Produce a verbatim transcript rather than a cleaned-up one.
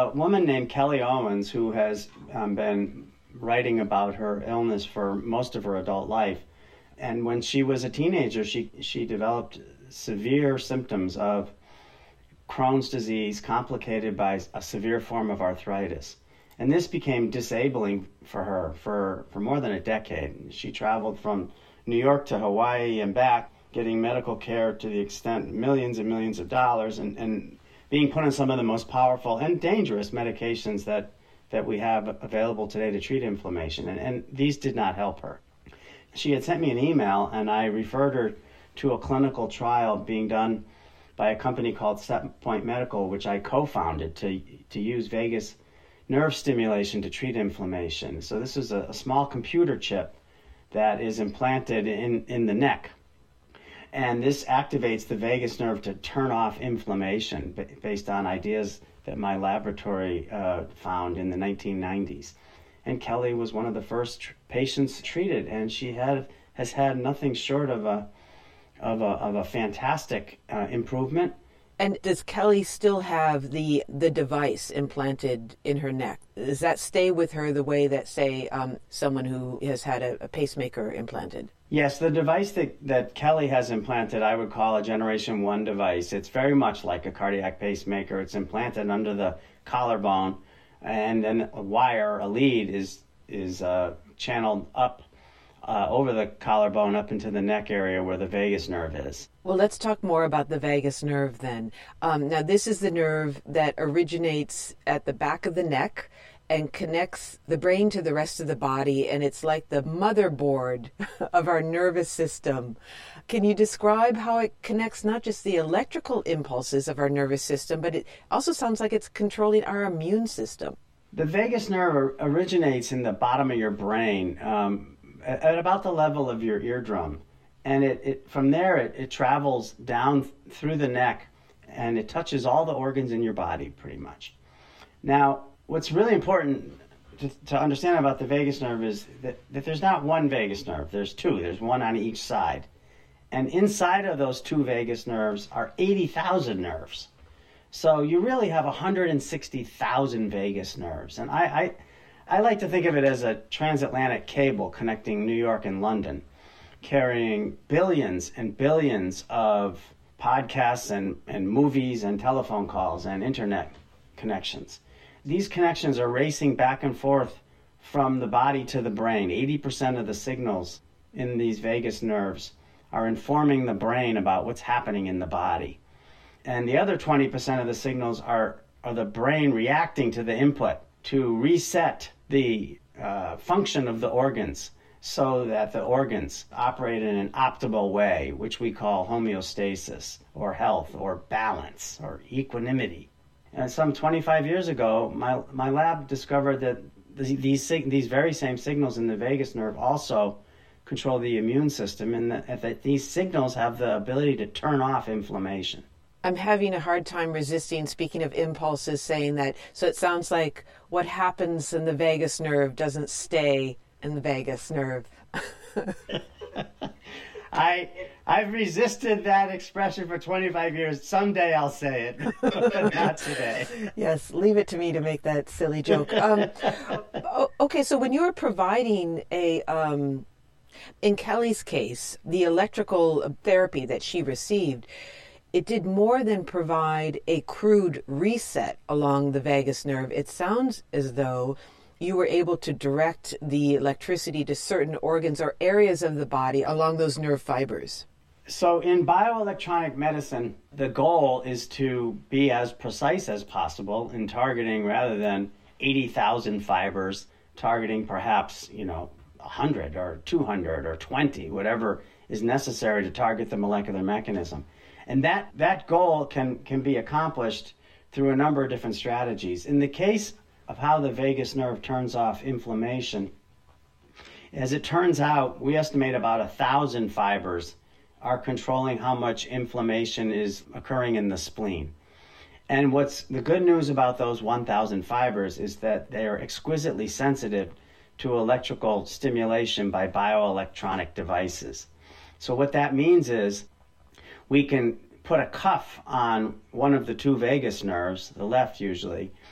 a woman named Kelly Owens who has um, been writing about her illness for most of her adult life. And when she was a teenager, she, she developed severe symptoms of Crohn's disease complicated by a severe form of arthritis. And this became disabling for her for, for more than a decade. She traveled from New York to Hawaii and back, getting medical care to the extent millions and millions of dollars, and, and being put on some of the most powerful and dangerous medications that, that we have available today to treat inflammation. And, and these did not help her. She had sent me an email, and I referred her to a clinical trial being done by a company called Setpoint Medical, which I co-founded to, to use vagus nerve stimulation to treat inflammation. So this is a, a small computer chip that is implanted in, in the neck. And this activates the vagus nerve to turn off inflammation based on ideas that my laboratory uh, found in the nineteen nineties. And Kelly was one of the first tr- patients treated, and she had has had nothing short of a of a, of a fantastic uh, improvement. And does Kelly still have the the device implanted in her neck? Does that stay with her the way that, say, um, someone who has had a, a pacemaker implanted? Yes, the device that, that Kelly has implanted, I would call a Generation one device. It's very much like a cardiac pacemaker. It's implanted under the collarbone, and then a wire, a lead, is is uh, channeled up uh, over the collarbone up into the neck area where the vagus nerve is. Well, let's talk more about the vagus nerve then. Um, now, this is the nerve that originates at the back of the neck and connects the brain to the rest of the body, and it's like the motherboard of our nervous system. Can you describe how it connects not just the electrical impulses of our nervous system, but it also sounds like it's controlling our immune system? The vagus nerve originates in the bottom of your brain, um, at, at about the level of your eardrum. And it, it from there, it, it travels down through the neck, and it touches all the organs in your body, pretty much. Now, what's really important to, to understand about the vagus nerve is that, that there's not one vagus nerve. There's two. There's one on each side. And inside of those two vagus nerves are eighty thousand nerves. So you really have one hundred sixty thousand vagus nerves. And I, I, I like to think of it as a transatlantic cable connecting New York and London, carrying billions and billions of podcasts and, and movies and telephone calls and internet connections. These connections are racing back and forth from the body to the brain. eighty percent of the signals in these vagus nerves are informing the brain about what's happening in the body. And the other twenty percent of the signals are, are the brain reacting to the input to reset the uh, function of the organs so that the organs operate in an optimal way, which we call homeostasis or health or balance or equanimity. And some twenty-five years ago, my my lab discovered that these these very same signals in the vagus nerve also control the immune system, and that, that these signals have the ability to turn off inflammation. I'm having a hard time resisting, speaking of impulses, saying that. So it sounds like what happens in the vagus nerve doesn't stay in the vagus nerve. I, I've resisted that expression for twenty-five years. Someday I'll say it, but not today. Yes, leave it to me to make that silly joke. Um, okay, so when you were providing a, um, in Kelly's case, the electrical therapy that she received, it did more than provide a crude reset along the vagus nerve. It sounds as though you were able to direct the electricity to certain organs or areas of the body along those nerve fibers. So in bioelectronic medicine, the goal is to be as precise as possible in targeting, rather than eighty thousand fibers, targeting perhaps, you know, one hundred or two hundred or twenty, whatever is necessary to target the molecular mechanism. And that, that goal can, can be accomplished through a number of different strategies. In the case of how the vagus nerve turns off inflammation, as it turns out, we estimate about a thousand fibers are controlling how much inflammation is occurring in the spleen. And what's the good news about those one thousand fibers is that they are exquisitely sensitive to electrical stimulation by bioelectronic devices. So what that means is we can put a cuff on one of the two vagus nerves, the left usually,